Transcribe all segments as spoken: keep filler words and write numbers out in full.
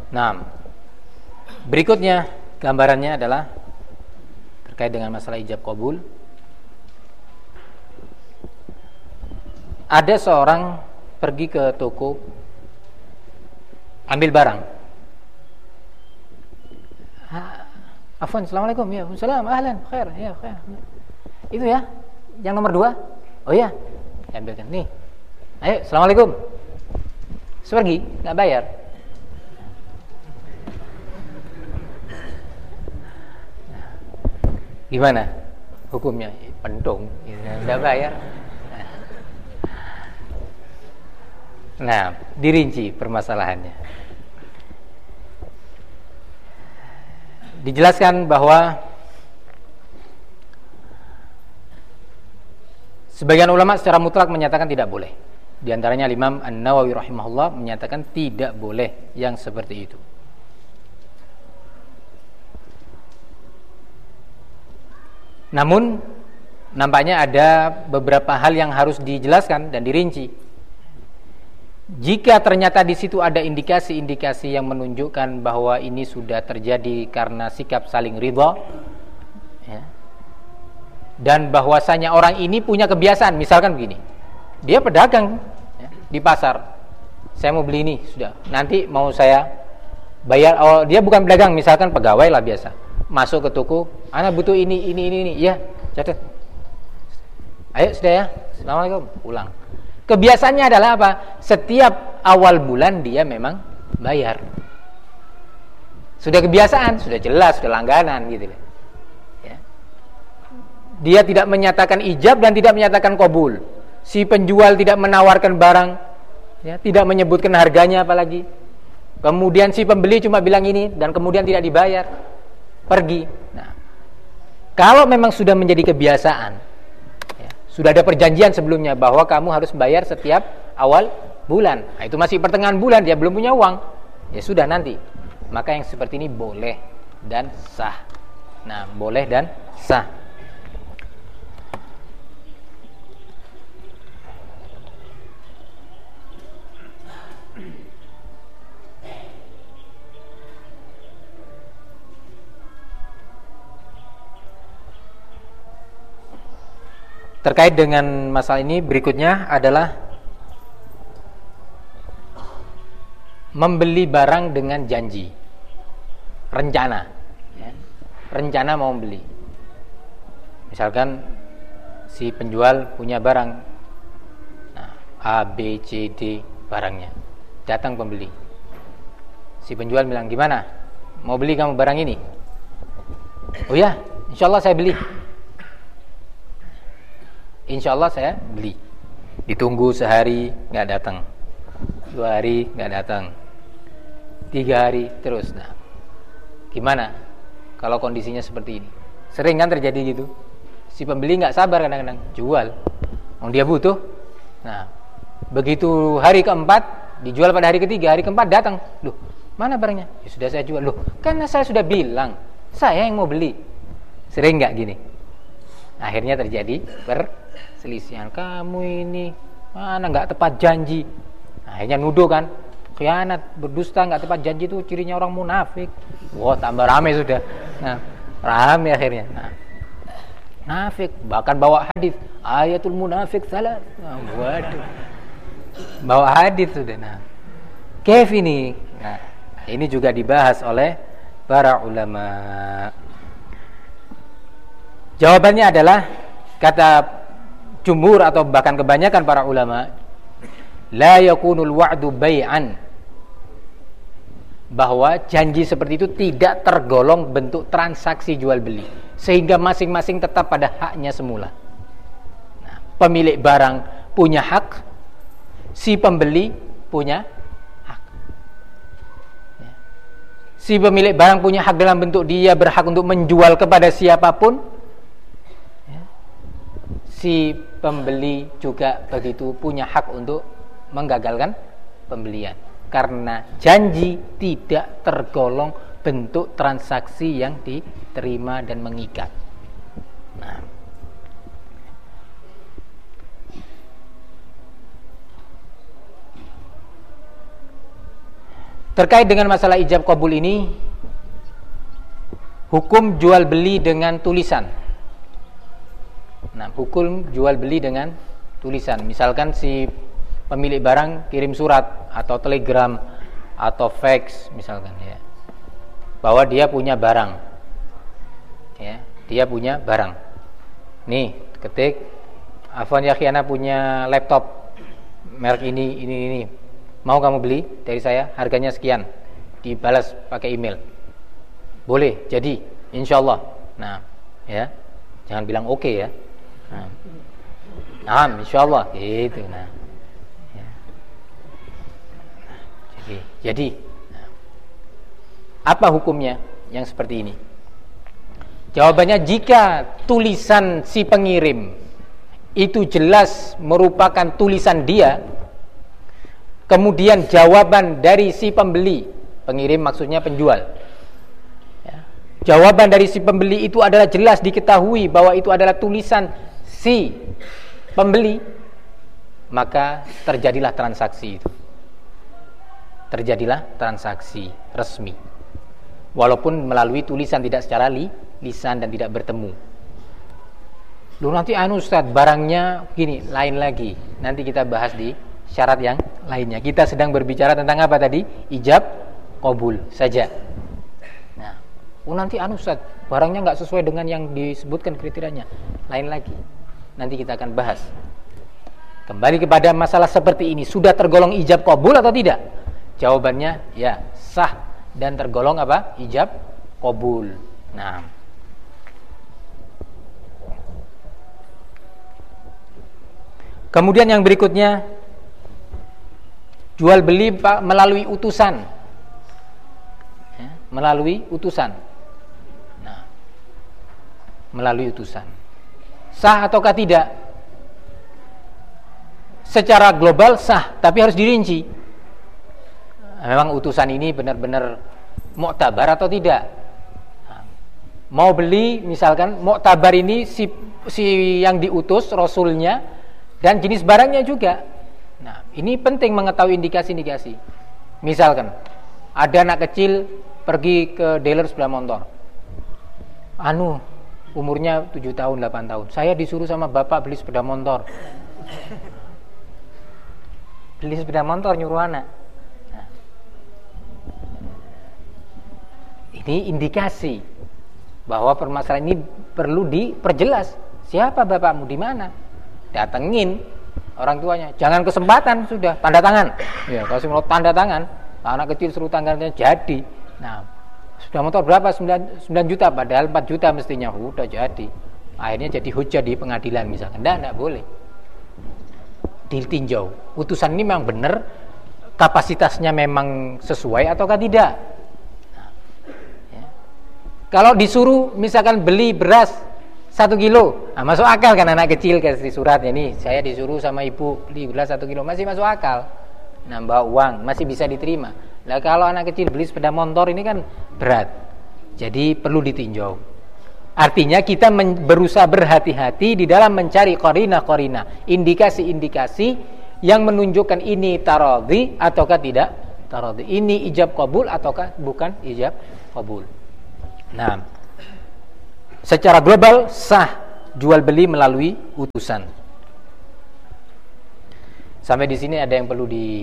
Nah, berikutnya gambarannya adalah terkait dengan masalah ijab qabul. Ada seorang pergi ke toko ambil barang. Afwan, assalamualaikum. Ya, salam, ahlan, khair, ya, khair. Itu ya, yang nomor dua. Oh iya, ambilkan nih. Ayo, assalamualaikum. Pergi, nggak bayar. Gimana hukumnya? Pentung, nggak bayar. Nah, dirinci permasalahannya. Dijelaskan bahwa sebagian ulama secara mutlak menyatakan tidak boleh. Di antaranya Imam An-Nawawi rahimahullah menyatakan tidak boleh yang seperti itu. Namun nampaknya ada beberapa hal yang harus dijelaskan dan dirinci. Jika ternyata di situ ada indikasi-indikasi yang menunjukkan bahwa ini sudah terjadi karena sikap saling ridha, ya, dan bahwasanya orang ini punya kebiasaan, misalkan begini, dia pedagang ya, di pasar, saya mau beli ini sudah, nanti mau saya bayar. Oh, dia bukan pedagang, misalkan pegawai lah biasa, masuk ke toko, anak butuh ini, ini, ini, ini, ya, catat, ayo sudah ya, assalamualaikum, pulang. Kebiasaannya adalah apa? Setiap awal bulan dia memang bayar. Sudah kebiasaan, sudah jelas, sudah langganan gitu. Ya. Dia tidak menyatakan ijab dan tidak menyatakan qabul. Si penjual tidak menawarkan barang, ya, tidak menyebutkan harganya apalagi. Kemudian si pembeli cuma bilang ini dan kemudian tidak dibayar, pergi. Nah, kalau memang sudah menjadi kebiasaan, sudah ada perjanjian sebelumnya bahwa kamu harus bayar setiap awal bulan. Nah, itu masih pertengahan bulan, dia belum punya uang. Ya sudah nanti. Maka yang seperti ini boleh dan sah. Nah, boleh dan sah. Terkait dengan masalah ini berikutnya adalah membeli barang dengan janji, rencana, ya. Rencana mau beli. Misalkan si penjual punya barang, nah, A, B, C, D barangnya, datang pembeli. Si penjual bilang, gimana? Mau beli kamu barang ini? Oh ya, insya Allah saya beli. Insya Allah saya beli. Ditunggu sehari nggak datang, dua hari nggak datang, tiga hari terus. Nah, gimana kalau kondisinya seperti ini? Sering kan terjadi gitu. Si pembeli nggak sabar kadang-kadang jual, oh, dia butuh. Nah, begitu hari keempat dijual pada hari ketiga, hari keempat datang, loh mana barangnya? Ya sudah saya jual. Loh karena saya sudah bilang saya yang mau beli. Sering nggak gini? Akhirnya terjadi perselisihan. Kamu ini mana nggak tepat janji. Akhirnya nuduh kan, khianat, berdusta, nggak tepat janji itu cirinya orang munafik. Wah, tambah rame sudah. Nah, rame akhirnya. Nah, munafik, bahkan bawa hadis ayatul munafik salah. Nah, waduh, bawa hadis sudah. Nah, kef ini. Nah, ini juga dibahas oleh para ulama. Jawabannya adalah kata jumhur atau bahkan kebanyakan para ulama, la yakunul wa'du bai'an, bahwa janji seperti itu tidak tergolong bentuk transaksi jual beli, sehingga masing-masing tetap pada haknya semula. Nah, pemilik barang punya hak, si pembeli punya hak. Si pemilik barang punya hak dalam bentuk dia berhak untuk menjual kepada siapapun. Si pembeli juga begitu punya hak untuk menggagalkan pembelian, karena janji tidak tergolong bentuk transaksi yang diterima dan mengikat. Nah, Terkait dengan masalah ijab qabul ini, hukum jual beli dengan tulisan. Nah, hukum jual beli dengan tulisan. Misalkan si pemilik barang kirim surat atau telegram atau fax misalkan ya, bahwa dia punya barang. Ya, dia punya barang. Nih, ketik, Afwan ya Khiana punya laptop merek ini ini ini. Mau kamu beli dari saya, harganya sekian. Dibalas pakai email. Boleh, jadi insyaallah. Nah, ya. Jangan bilang oke okay, ya. Nah, nah insyaallah gitu. Nah, ya. Jadi, jadi nah. Apa hukumnya yang seperti ini? Jawabannya, jika tulisan si pengirim itu jelas merupakan tulisan dia, kemudian jawaban dari si pembeli, pengirim maksudnya penjual, jawaban dari si pembeli itu adalah jelas diketahui bahwa itu adalah tulisan si pembeli, maka terjadilah transaksi itu. Terjadilah transaksi resmi. Walaupun melalui tulisan, tidak secara li, lisan dan tidak bertemu. Lu nanti anu Ustaz, barangnya gini, lain lagi. Nanti kita bahas di syarat yang lainnya. Kita sedang berbicara tentang apa tadi? Ijab qabul saja. Oh nanti anu Ustaz, barangnya nggak sesuai dengan yang disebutkan kriterianya, lain lagi. Nanti kita akan bahas. Kembali kepada masalah seperti ini, sudah tergolong ijab qabul atau tidak? Jawabannya ya, sah dan tergolong apa? Ijab qabul. Nah, kemudian yang berikutnya, jual beli melalui utusan. Ya, melalui utusan. Melalui utusan, sah ataukah tidak? Secara global sah, tapi harus dirinci. Memang utusan ini benar-benar muktabar atau tidak? Mau beli misalkan, muktabar ini si, si yang diutus rasulnya dan jenis barangnya juga. Nah, ini penting mengetahui indikasi-indikasi. Misalkan ada anak kecil pergi ke dealer sepeda motor. Anu umurnya tujuh tahun, delapan tahun. Saya disuruh sama bapak beli sepeda motor. Beli sepeda motor nyuruh anak. Nah, ini indikasi bahwa permasalahan ini perlu diperjelas. Siapa bapakmu, di mana? Datengin orang tuanya. Jangan kesempatan, sudah tanda tangan. Ya, kasih mau tanda tangan. Anak kecil suruh tanggalnya jadi. Nah, sudah motor berapa? sembilan juta, padahal empat juta mestinya. Udah jadi. Akhirnya jadi hujah di pengadilan misalkan. Tidak, tidak boleh. Ditinjau. Utusan ini memang benar, kapasitasnya memang sesuai ataukah tidak. Nah, ya. Kalau disuruh misalkan beli beras satu kilo, nah, masuk akal kan anak kecil kasih suratnya. Nih, saya disuruh sama ibu beli beras satu kilo, masih masuk akal. Nambah uang, masih bisa diterima. Nah, kalau anak kecil beli sepeda motor ini kan berat. Jadi perlu ditinjau. Artinya kita men- berusaha berhati-hati di dalam mencari qarina-qarina, indikasi-indikasi yang menunjukkan ini taradhi ataukah tidak taradhi. Ini ijab qabul ataukah bukan ijab qabul. Nah, secara global sah jual beli melalui utusan. Sampai di sini ada yang perlu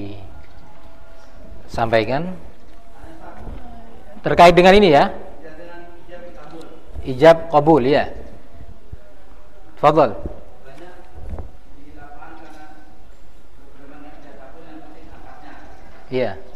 disampaikan terkait dengan ini ya? Ijab qabul ya. Fadhal. Iya.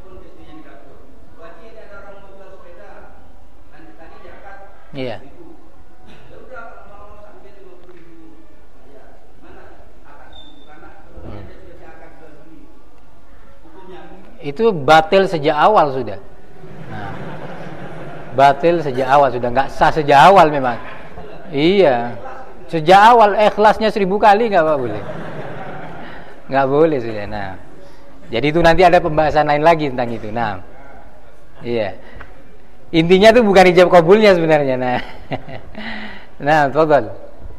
Iya. itu batil sejak awal sudah. Nah, batil sejak awal sudah, nggak sah sejak awal memang. Iya, sejak awal ikhlasnya seribu kali nggak boleh, nggak boleh sudah. Nah, jadi itu nanti ada pembahasan lain lagi tentang itu. Nah, iya, intinya tuh bukan ijab kabulnya sebenarnya. Nah, nah, tafadhal.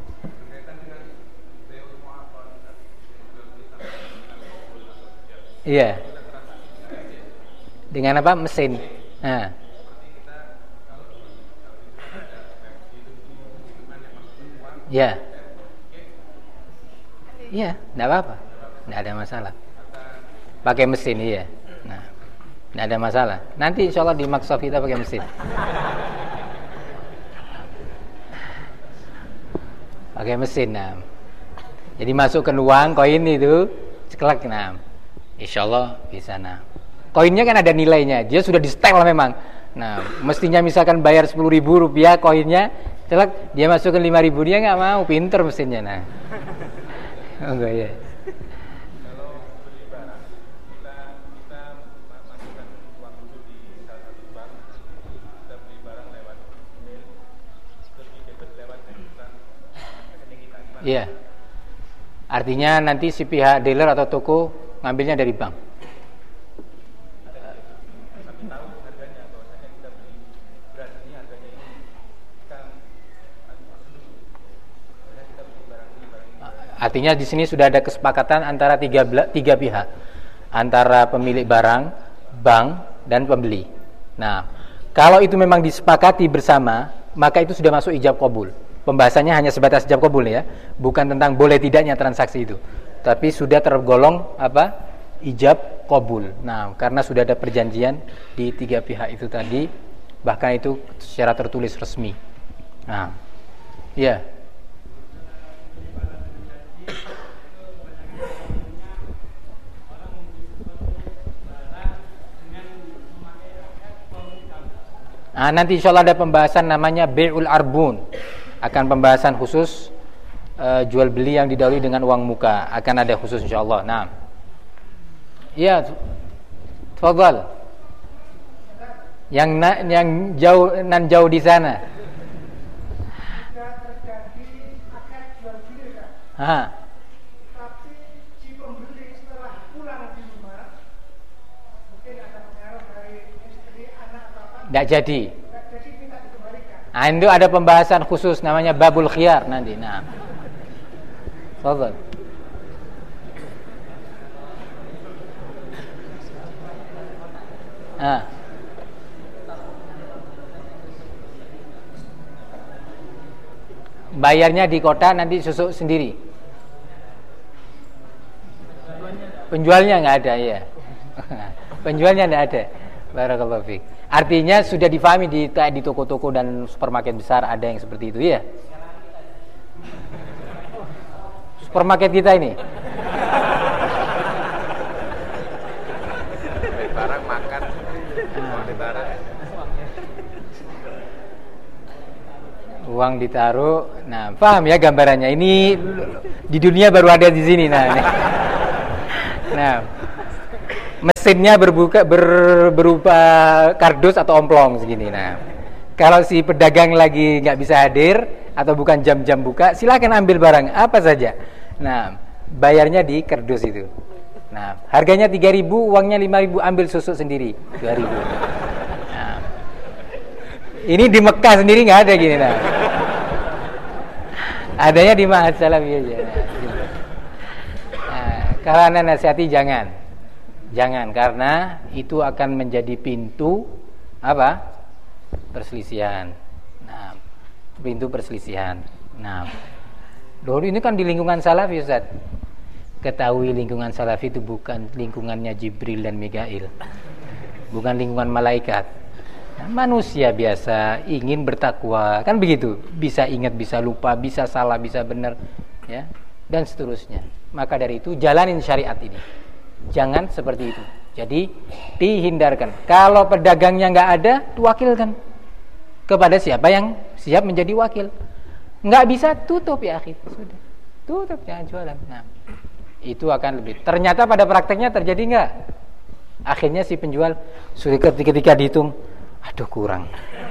Iya. Dengan apa? Mesin. Nah. Ya. Iya, enggak apa-apa. Enggak ada masalah. Pakai mesin, iya. Nah, enggak ada masalah. Nanti insyaallah di maksaf kita pakai mesin. Pakai mesin, nah. Jadi masukkan uang koin itu, ceklek, nah. Insyaallah bisa, nah. Koinnya kan ada nilainya, dia sudah di setel memang. Nah, mestinya misalkan bayar sepuluh ribu rupiah koinnya, celak dia masukkan lima ribu, dia nggak mau, pinter mesinnya. Nah, oh enggak ya. Kalau beli barang, kita kita masukkan uang dulu di salah satu bank, kita beli barang lewat email, terus di debit lewat rekening kita. Iya. Artinya nanti si pihak dealer atau toko ngambilnya dari bank. Artinya di sini sudah ada kesepakatan antara tiga, tiga pihak, antara pemilik barang, bank, dan pembeli. Nah, kalau itu memang disepakati bersama, maka itu sudah masuk ijab qabul. Pembahasannya hanya sebatas ijab qabul ya, bukan tentang boleh tidaknya transaksi itu, tapi sudah tergolong apa? Ijab qabul. Nah, karena sudah ada perjanjian di tiga pihak itu tadi, bahkan itu secara tertulis resmi. Nah, ya. Nah, nanti insyaallah ada pembahasan namanya Bai'ul Arbun. Akan pembahasan khusus uh, jual beli yang didahului dengan uang muka. Akan ada khusus insyaallah. Nah. Iya. Tafadhal. Yang na, yang jauh nan jauh di sana. Jika terjadi akad jual beli kan. Ha. Tapi si pembeli setelah pulang di rumah mungkin ada pengaruh dari istri, anak atau apa. Enggak jadi. Nah, itu ada pembahasan khusus namanya babul khiyar nanti. Nah, tafadhal. Ah. Bayarnya di kota, nanti susuk sendiri. Penjualnya nggak ada ya. Penjualnya nggak ada. Barakallahu fiik. Artinya sudah difahami di di toko-toko dan supermarket besar ada yang seperti itu ya. Supermarket kita ini. Barang makan, uang ditaruh. Uang ditaruh. Nah, paham ya gambarannya. Ini di dunia baru ada di sini. Nah, ini. Nah, mesinnya berbuka ber, berupa kardus atau omplong segini. Nah, kalau si pedagang lagi nggak bisa hadir atau bukan jam-jam buka, silakan ambil barang apa saja. Nah, bayarnya di kardus itu. Nah, harganya tiga ribu, uangnya lima ribu, ambil susuk sendiri dua ribu. Nah, ini di Mekah sendiri nggak ada gini. Nah, adanya di Ma'had Salafi aja. Nah, kalau anda nasihati jangan. Jangan, karena itu akan menjadi pintu apa? Perselisihan. Nah, pintu perselisihan. Nah, dulu ini kan di lingkungan Salafi, Ustaz. Ketahui lingkungan Salafi itu bukan lingkungannya Jibril dan Mikail. Bukan lingkungan malaikat. Nah, manusia biasa ingin bertakwa, kan begitu. Bisa ingat, bisa lupa, bisa salah, bisa benar, ya, dan seterusnya. Maka dari itu jalanin syariat ini. Jangan seperti itu. Jadi dihindarkan. Kalau pedagangnya nggak ada, wakilkan kepada siapa yang siap menjadi wakil. Nggak bisa, tutup ya akhir. Sudah, tutup, jangan jualan. Nah, itu akan lebih. Ternyata pada prakteknya terjadi nggak? Akhirnya si penjual sudah ketika dihitung, aduh kurang.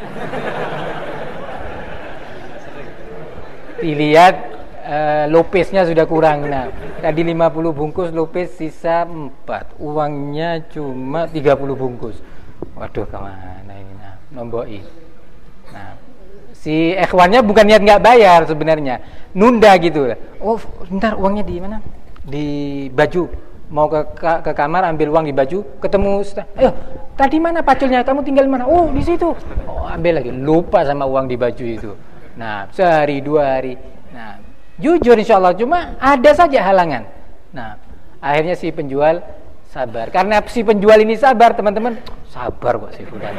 Dilihat uh, Lopesnya sudah kurang. Nah, tadi lima puluh bungkus Lopes sisa empat. Uangnya cuma tiga puluh bungkus. Waduh, kemana ini? Nah, nomboi. Nah, si ikhwannya bukan niat nggak bayar sebenarnya, nunda gitu. Oh, bentar, uangnya di mana? Di baju. Mau ke, ke ke kamar ambil uang di baju, ketemu, ayo tadi mana paculnya, kamu tinggal mana? Oh di situ. Oh, ambil lagi, lupa sama uang di baju itu. Nah, sehari dua hari. Nah, jujur insya Allah, cuma ada saja halangan. Nah, akhirnya si penjual sabar. Karena si penjual ini sabar, teman-teman, sabar kok si fulan.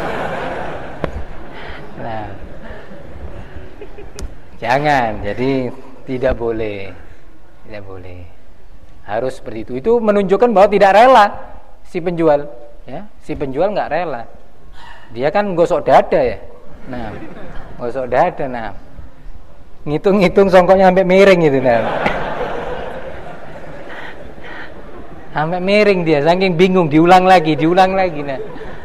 Nah, jangan, jadi tidak boleh, tidak boleh. Harus seperti itu. Itu menunjukkan bahwa tidak rela si penjual, ya. Si penjual nggak rela. Dia kan gosok dada ya. Nah, gosok dada. Nah, ngitung-ngitung songkoknya sampai miring gitu. Nah, sampai miring dia, saking bingung. Diulang lagi, diulang lagi. Nah,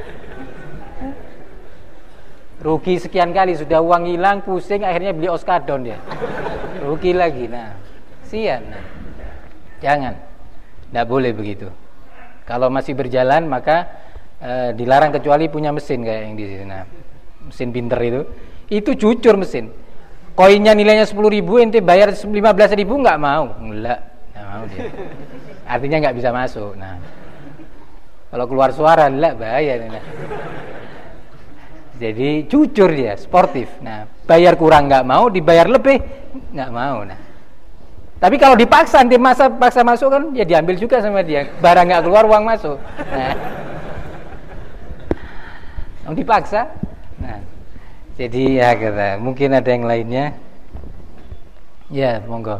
rugi sekian kali, sudah uang hilang, pusing, akhirnya beli oskadon dia. Rugi lagi. Nah, sian. Nah. Jangan, tidak boleh begitu. Kalau masih berjalan maka e, dilarang kecuali punya mesin kayak yang di sini. Nah, mesin pinter itu, itu jujur mesin. Koinnya nilainya sepuluh ribu, ente bayar lima belas ribu nggak mau, nggak, nggak mau dia. Artinya nggak bisa masuk. Nah, kalau keluar suara, nggak bahaya. Nah. Jadi jujur dia, sportif. Nah, bayar kurang nggak mau, dibayar lebih nggak mau. Nah. Tapi kalau dipaksa, nanti masa paksa masuk kan, ya diambil juga sama dia. Barang nggak keluar, uang masuk. Nah, dipaksa. Nah, jadi ya kata, mungkin ada yang lainnya. Ya, monggo.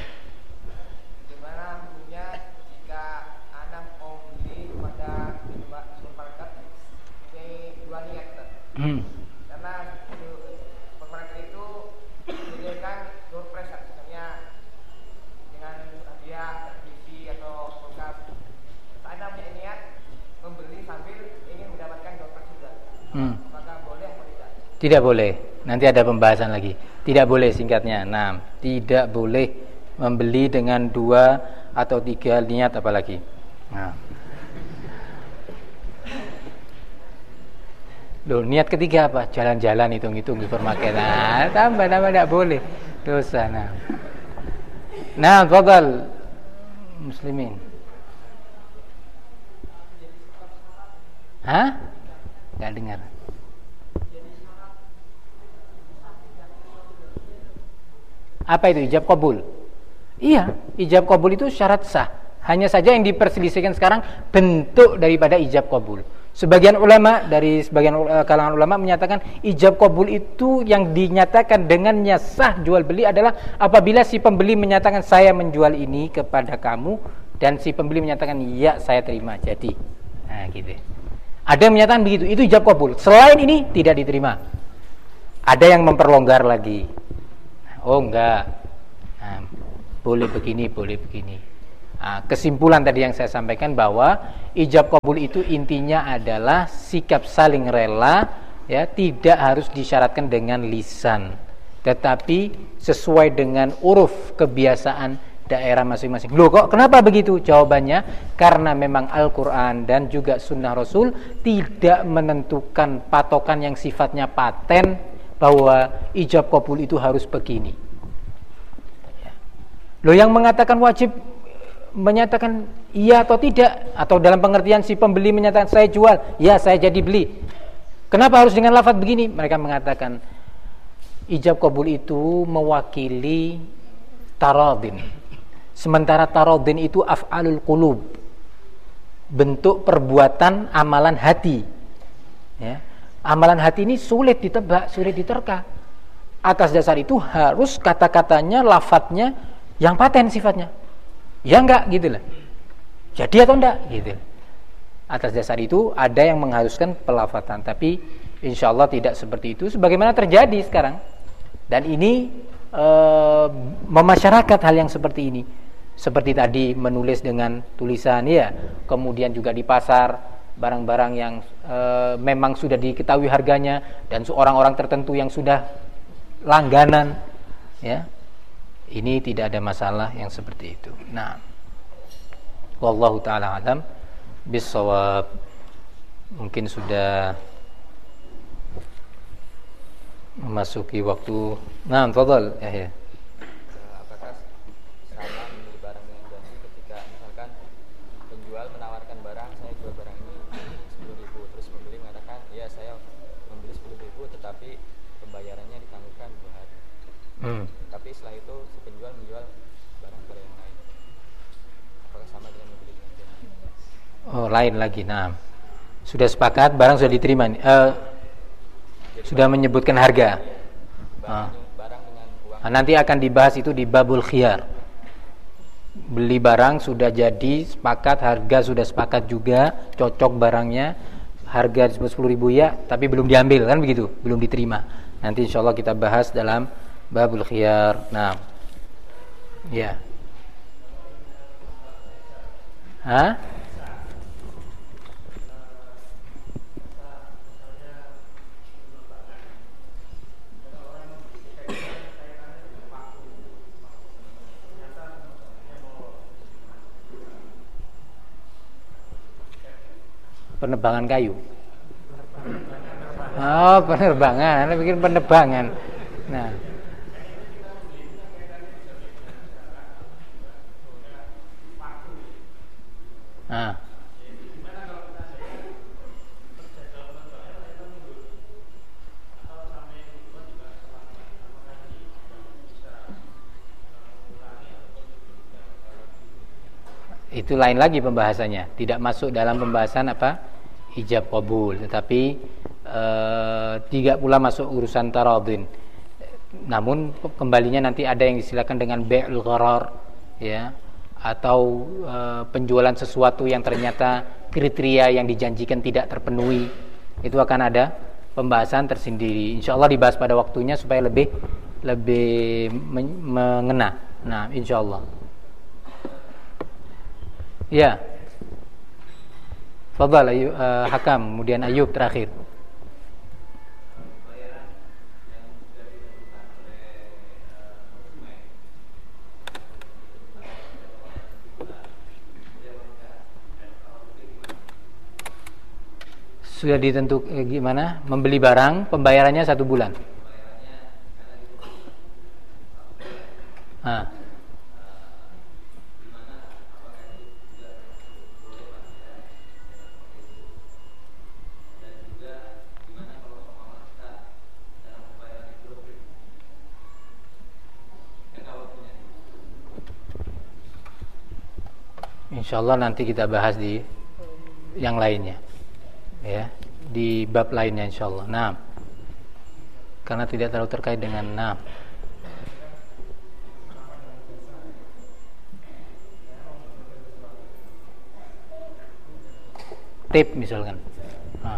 Gimana hukumnya jika anak mau beli pada supermarket ini dua niat? Hmm. Karena supermarket itu menyediakan door prize misalnya. Hadiah, T V atau kulkas. Anda punya niat membeli sambil ingin mendapatkan dompet juga. Hmm. Apakah boleh atau tidak? Tidak boleh. Nanti ada pembahasan lagi. Tidak boleh singkatnya. Nah, tidak boleh membeli dengan dua atau tiga niat apalagi. Nah. Loh, niat ketiga apa? Jalan-jalan hitung-hitung di supermarket. Nah, tambah-tambah tidak boleh. Dosa. Nah. Nah, fadal muslimin. Hah? Enggak dengar. Apa itu ijab qabul? Iya, ijab qabul itu syarat sah. Hanya saja yang diperselisihkan sekarang bentuk daripada ijab qabul. Sebagian ulama dari sebagian kalangan ulama menyatakan ijab qabul itu yang dinyatakan dengannya sah jual beli adalah apabila si pembeli menyatakan saya menjual ini kepada kamu dan si pembeli menyatakan ya saya terima jadi. Nah, gitu. Ada yang menyatakan begitu, itu ijab qabul. Selain ini tidak diterima. Ada yang memperlonggar lagi. Oh enggak. Nah, boleh begini, boleh begini. Nah, kesimpulan tadi yang saya sampaikan bahwa ijab qabul itu intinya adalah sikap saling rela, ya, tidak harus disyaratkan dengan lisan, tetapi sesuai dengan uruf kebiasaan daerah masing-masing. Loh kok kenapa begitu? Jawabannya karena memang Al-Quran dan juga Sunnah Rasul tidak menentukan patokan yang sifatnya paten bahwa ijab qabul itu harus begini. Loh, yang mengatakan wajib menyatakan iya atau tidak, atau dalam pengertian si pembeli menyatakan saya jual, ya saya jadi beli. Kenapa harus dengan lafaz begini? Mereka mengatakan ijab qabul itu mewakili taradin. Sementara taradin itu af'alul qulub, bentuk perbuatan amalan hati. Ya. Amalan hati ini sulit ditebak, sulit diterka. Atas dasar itu harus kata-katanya, lafadznya yang paten sifatnya. Ya enggak gitu lah. Jadi atau enggak gitu. Atas dasar itu ada yang mengharuskan pelafatan, tapi insya Allah tidak seperti itu sebagaimana terjadi sekarang. Dan ini e, memasyarakat hal yang seperti ini. seperti tadi menulis dengan tulisan ya, kemudian juga di pasar barang-barang yang e, memang sudah diketahui harganya dan orang-orang tertentu yang sudah langganan ya, ini tidak ada masalah yang seperti itu. Nah, wallahu taala alam bissawab. Mungkin sudah memasuki waktu. Nah, tafadhal ya. Apakah sama membeli barang dengan janji ketika misalkan penjual menawarkan barang, saya jual barang ini sepuluh ribu, terus pembeli mengatakan ya saya membeli sepuluh ribu tetapi pembayarannya ditangguhkan dua hari. Hmm. Tapi setelah itu si penjual menjual barang kepada yang lain. Apakah sama dengan membeli dengan janji? Oh, lain lagi. Nah, sudah sepakat, barang sudah diterima. Uh, sudah menyebutkan harga. Barang, barang dengan uang. Nah, nanti akan dibahas itu di babul khiyar. Beli barang sudah jadi, sepakat, harga sudah sepakat juga, cocok barangnya, harga disebut sepuluh ribu ya, tapi belum diambil, kan begitu, belum diterima. Nanti insya Allah kita bahas dalam babul khiyar. Nah, ya. Hah? Penerbangan kayu. Oh, penerbangan. Anda bikin penerbangan. Nah. Nah. Itu lain lagi pembahasannya. Tidak masuk dalam pembahasan apa? Ijab qabul, tetapi e, tidak pula masuk urusan taradhin. Namun kembalinya nanti ada yang disilakan dengan bai'ul gharar ya, atau e, penjualan sesuatu yang ternyata kriteria yang dijanjikan tidak terpenuhi. Itu akan ada pembahasan tersendiri. Insyaallah dibahas pada waktunya supaya lebih lebih men- mengena. Nah, insyaallah. Ya. Fadhal Ayub, uh, Hakam, kemudian Ayub terakhir. Sudah ditentukan eh, gimana? Membeli barang, pembayarannya satu bulan. Ah. Insyaallah nanti kita bahas di yang lainnya, ya, di bab lainnya insyaallah. Nah, karena tidak terlalu terkait dengan nah. Tip misalkan. Nah.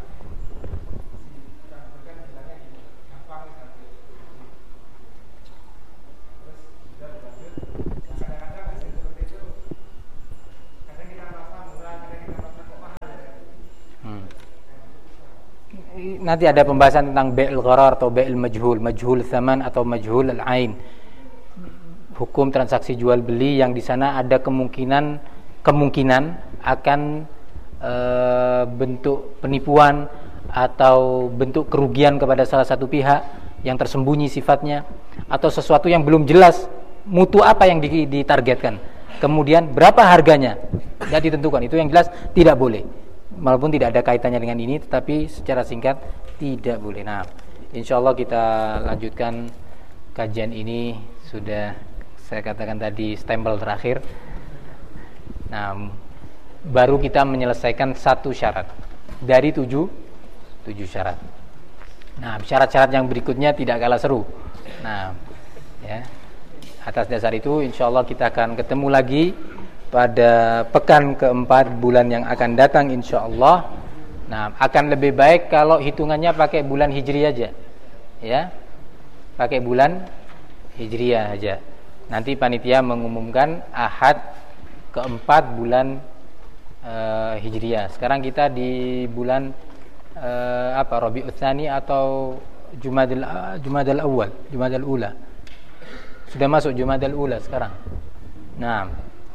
Nanti ada pembahasan tentang bai'ul gharar atau bai'ul majhul, majhul tsaman atau majhul al-ain. Hukum transaksi jual beli yang di sana ada kemungkinan kemungkinan akan e, bentuk penipuan atau bentuk kerugian kepada salah satu pihak yang tersembunyi sifatnya, atau sesuatu yang belum jelas mutu apa yang ditargetkan. Kemudian berapa harganya tidak ditentukan. Itu yang jelas tidak boleh. Walaupun tidak ada kaitannya dengan ini, tetapi secara singkat tidak boleh. Nah, insyaallah kita lanjutkan kajian ini. Sudah saya katakan tadi stempel terakhir. Nah, baru kita menyelesaikan satu syarat dari tujuh tujuh syarat. Nah, syarat-syarat yang berikutnya tidak kalah seru. Nah, ya, atas dasar itu insyaallah kita akan ketemu lagi pada pekan keempat bulan yang akan datang insyaallah. Nah, akan lebih baik kalau hitungannya pakai bulan Hijriah aja. Ya. Pakai bulan Hijriah aja. Nanti panitia mengumumkan Ahad keempat bulan uh, Hijriah. Sekarang kita di bulan uh, apa? Rabiul Tsani atau Jumadil uh, Jumadal Awal, Jumadal Ula. Sudah masuk Jumadal Ula sekarang. Nah,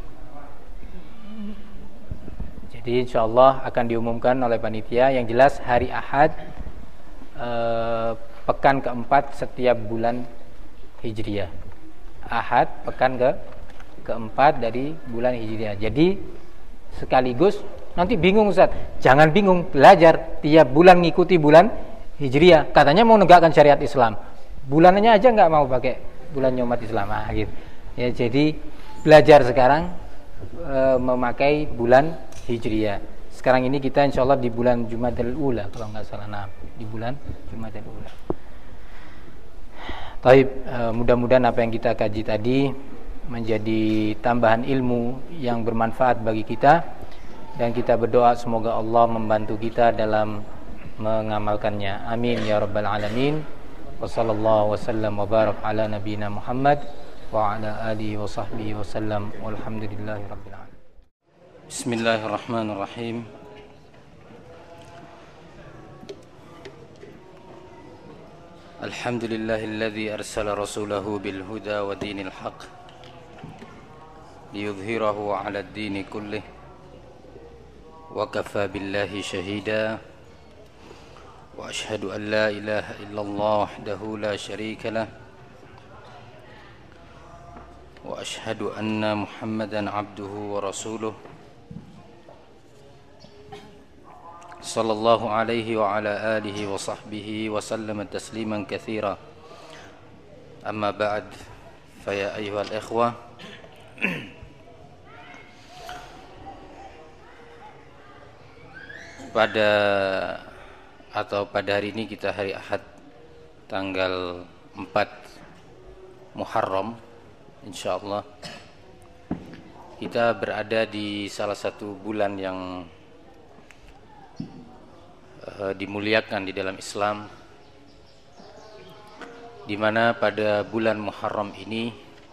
jadi insyaallah akan diumumkan oleh panitia. Yang jelas hari Ahad uh, pekan keempat setiap bulan Hijriah. Ahad pekan ke keempat dari bulan Hijriah. Jadi sekaligus nanti bingung Ustaz. Jangan bingung, belajar tiap bulan ngikuti bulan Hijriah. Katanya mau menegakkan syariat Islam. Bulanannya aja enggak mau pakai bulannya umat Islam. Ah, gitu. Ya, jadi belajar sekarang e, memakai bulan Hijriah. Sekarang ini kita insyaallah di bulan Jumadal Ula kalau enggak salah. Nah, di bulan Jumadal Ula. Taib, uh, mudah-mudahan apa yang kita kaji tadi menjadi tambahan ilmu yang bermanfaat bagi kita, dan kita berdoa semoga Allah membantu kita dalam mengamalkannya. Amin ya rabbal alamin. Wa sallallahu wasallam wa barak ala nabiyyina Muhammad wa ala alihi wa sahbihi wasallam walhamdulillahi rabbil alamin. Bismillahirrahmanirrahim. Alhamdulillahilladzi arsala rasulahu bil huda wa dinil haq liyudhhirahu 'ala ad-dini kullih wa kafa billahi shahida wa ashhadu an la ilaha illallah wahdahu la sharika lah wa ashhadu anna Muhammadan 'abduhu wa rasuluh sallallahu alaihi wa ala alihi wa sahbihi wa sallama tasliman katsira. Amma ba'd, fa ya ayyuhal ikhwah, pada atau pada hari ini kita hari Ahad tanggal empat Muharram, insyaallah kita berada di salah satu bulan yang dimuliakan di dalam Islam, di mana pada bulan Muharram ini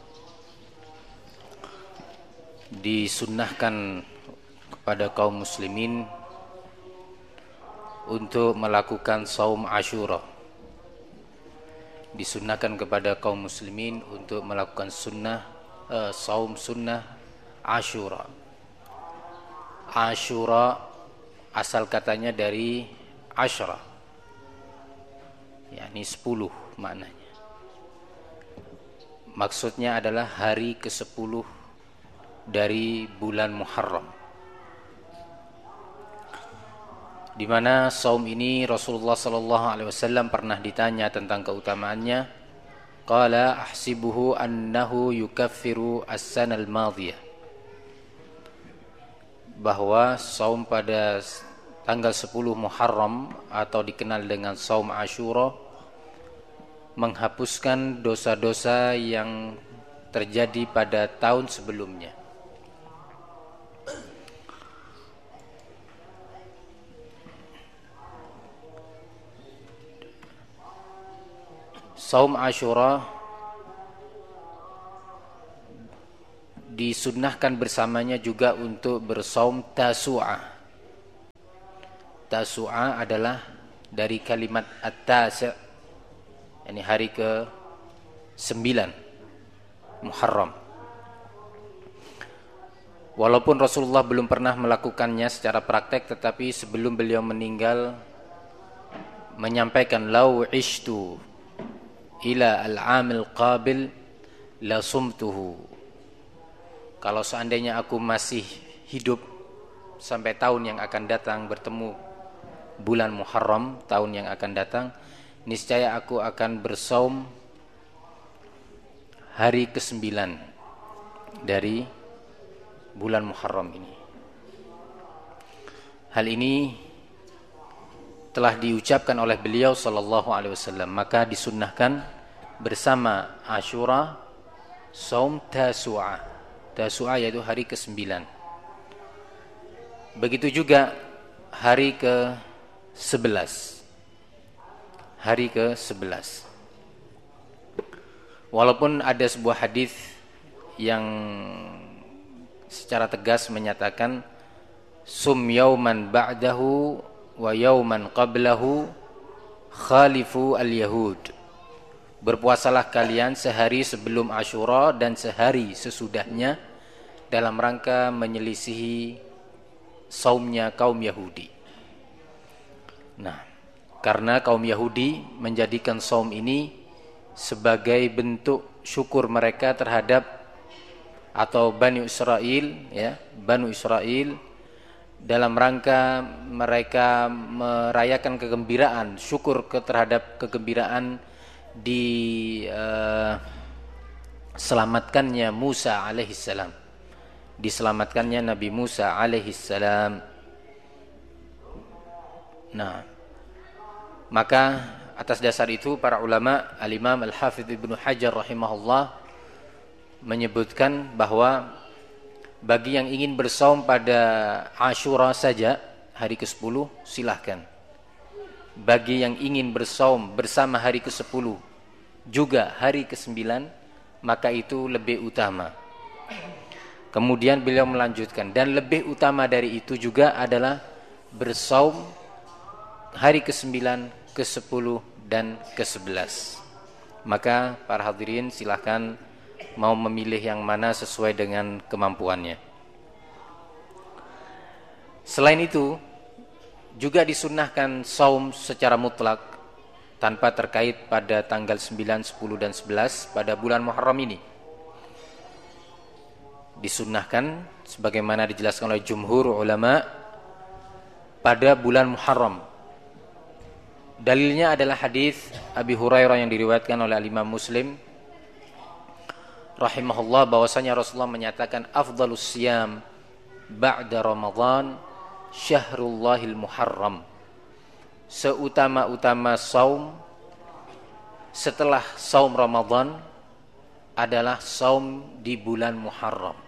disunnahkan kepada kaum muslimin untuk melakukan saum Asyura. Disunnahkan kepada kaum muslimin untuk melakukan sunnah uh, saum sunnah Asyura. Asyura asal katanya dari Asyra, yakni sepuluh maknanya. Maksudnya adalah hari kesepuluh dari bulan Muharram, di mana saum ini Rasulullah sallallahu alaihi wasallam pernah ditanya tentang keutamaannya. Qala ahsibuhu annahu yukaffiru as-sanal madhiyah, bahwa saum pada tanggal sepuluh Muharram atau dikenal dengan saum Asyura menghapuskan dosa-dosa yang terjadi pada tahun sebelumnya. Saum Asyura disunnahkan bersamanya juga untuk bersaum Tasu'ah. Tasu'a adalah dari kalimat at-tasi', yakni hari ke sembilan Muharram. Walaupun Rasulullah belum pernah melakukannya secara praktek, tetapi sebelum beliau meninggal menyampaikan, lau ishtu ila al-amil qabil la sumtuhu. Kalau seandainya aku masih hidup sampai tahun yang akan datang, bertemu bulan Muharram tahun yang akan datang, niscaya aku akan bersaum hari kesembilan dari bulan Muharram ini. Hal ini telah diucapkan oleh beliau sallallahu alaihi wasallam, maka disunnahkan bersama Asyura saum Tasu'a. Tasu'a yaitu hari kesembilan. Begitu juga hari ke sebelas. Hari ke sebelas. Walaupun ada sebuah hadis yang secara tegas menyatakan sum yauman ba'dahu wa yauman qablahu khalifu al-yahud. Berpuasalah kalian sehari sebelum Asyura dan sehari sesudahnya dalam rangka menyelisihi saumnya kaum Yahudi. Nah, karena kaum Yahudi menjadikan saum ini sebagai bentuk syukur mereka terhadap atau Bani Israel, ya, Bani Israel, dalam rangka mereka merayakan kegembiraan, syukur ke terhadap kegembiraan di uh, selamatkannya Musa alaihissalam, diselamatkannya Nabi Musa alaihissalam. Nah, maka atas dasar itu para ulama, Al-Imam Al-Hafidh Ibnu Hajar rahimahullah menyebutkan bahwa bagi yang ingin bersaum pada Asyura saja hari kesepuluh silahkan. Bagi yang ingin bersaum bersama hari kesepuluh juga hari kesembilan, maka itu lebih utama. Kemudian beliau melanjutkan, dan lebih utama dari itu juga adalah bersaum hari kesembilan, kesepuluh dan kesebelas. Maka para hadirin silahkan mau memilih yang mana sesuai dengan kemampuannya. Selain itu juga disunnahkan saum secara mutlak tanpa terkait pada tanggal sembilan, sepuluh dan sebelas pada bulan Muharram ini. Disunnahkan sebagaimana dijelaskan oleh jumhur ulama pada bulan Muharram. Dalilnya adalah hadis Abi Hurairah yang diriwayatkan oleh Imam Muslim rahimahullah, bahwasanya Rasulullah menyatakan afdhalus siyam ba'da Ramadan syahrullahil Muharram. Seutama-utama saum setelah saum Ramadan adalah saum di bulan Muharram.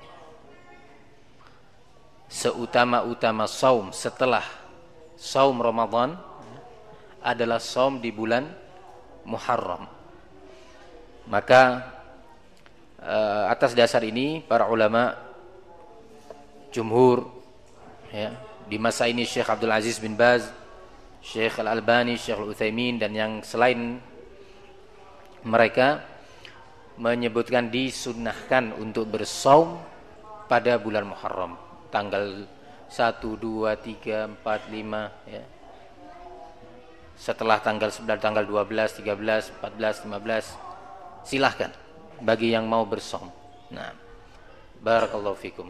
Seutama-utama saum setelah saum Ramadan adalah saum di bulan Muharram. Maka uh, atas dasar ini para ulama jumhur, ya, di masa ini Syekh Abdul Aziz bin Baz, Syekh Al-Albani, Syekh Al-Utsaimin dan yang selain mereka menyebutkan disunnahkan untuk bersaum pada bulan Muharram tanggal satu, dua, tiga, empat, lima, ya. Setelah tanggal sembilan, tanggal dua belas, tiga belas, empat belas, lima belas silahkan bagi yang mau bersaum. Nah, barakallahu fikum.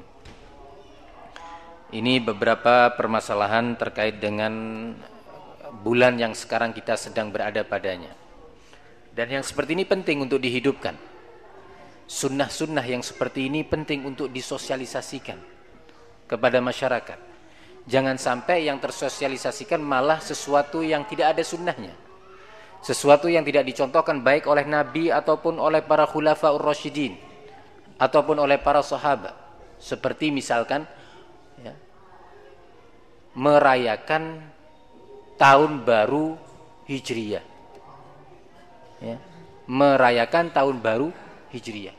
Ini beberapa permasalahan terkait dengan bulan yang sekarang kita sedang berada padanya. Dan yang seperti ini penting untuk dihidupkan. Sunnah-sunnah yang seperti ini penting untuk disosialisasikan kepada masyarakat. Jangan sampai yang tersosialisasikan malah sesuatu yang tidak ada sunnahnya, sesuatu yang tidak dicontohkan baik oleh Nabi ataupun oleh para khulafaur rasyidin ataupun oleh para sahabat. Seperti misalkan, ya, merayakan tahun baru Hijriyah, ya, merayakan tahun baru Hijriyah.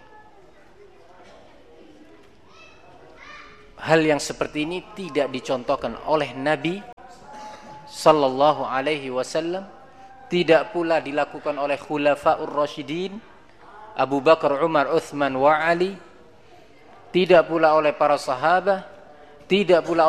Hal yang seperti ini tidak dicontohkan oleh Nabi sallallahu alaihi wasallam, tidak pula dilakukan oleh khulafaur rasyidin Abu Bakar, Umar, Utsman wa Ali, tidak pula oleh para sahabat, tidak pula